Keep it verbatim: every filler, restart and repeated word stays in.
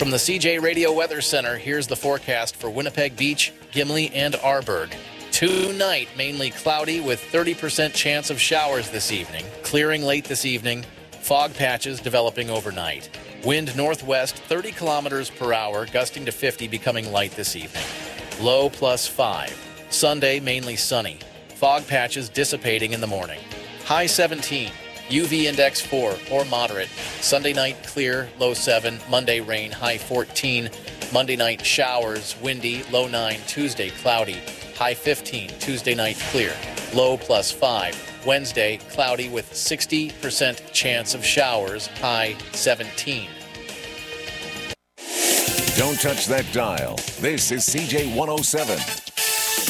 From the C J Radio Weather Center, here's the forecast for Winnipeg Beach, Gimli, and Arborg. Tonight, mainly cloudy with thirty percent chance of showers this evening. Clearing late this evening. Fog patches developing overnight. Wind northwest thirty kilometers per hour, gusting to fifty, becoming light this evening. Low plus five. Sunday, mainly sunny. Fog patches dissipating in the morning. High seventeen. U V index four or moderate. Sunday night clear, low seven. Monday rain, high fourteen. Monday night showers, windy, low nine. Tuesday cloudy, high fifteen. Tuesday night clear, low plus five. Wednesday cloudy with sixty percent chance of showers, high seventeen. Don't touch that dial. This is C J one oh seven.